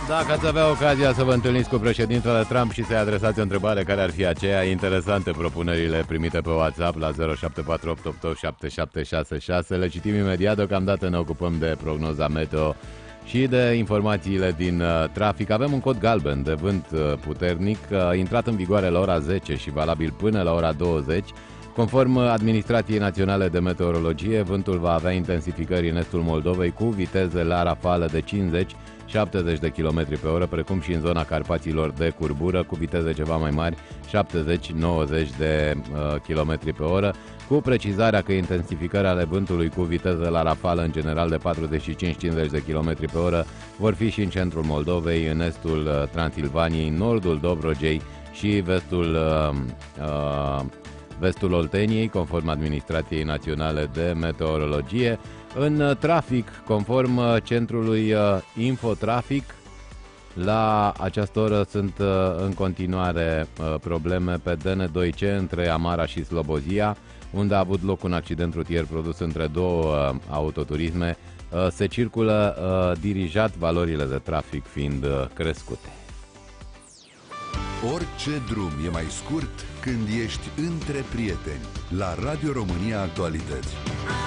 Dacă ați avea ocazia să vă întâlniți cu președintele Trump și să-i adresați o întrebare, care ar fi aceea? Interesante propunerile primite pe WhatsApp la 0748887766. Le citim imediat, deocamdată ne ocupăm de prognoza meteo și de informațiile din trafic. Avem un cod galben de vânt puternic, intrat în vigoare la ora 10 și valabil până la ora 20. Conform Administrației Naționale de Meteorologie, vântul va avea intensificări în estul Moldovei cu viteze la rafală de 50-70 de km pe oră, precum și în zona Carpaților de curbură cu viteze ceva mai mari, 70-90 de km pe oră, cu precizarea că intensificările ale vântului cu viteză la rafală în general de 45-50 de km pe oră vor fi și în centrul Moldovei, în estul Transilvaniei, nordul Dobrogei și vestul Olteniei, conform Administrației Naționale de Meteorologie. În trafic, conform centrului Infotrafic, la această oră sunt în continuare probleme pe DN2C între Amara și Slobozia, unde a avut loc un accident rutier produs între două autoturisme. Se circulă dirijat, valorile de trafic fiind crescute. Orice drum e mai scurt când ești între prieteni. La Radio România Actualități.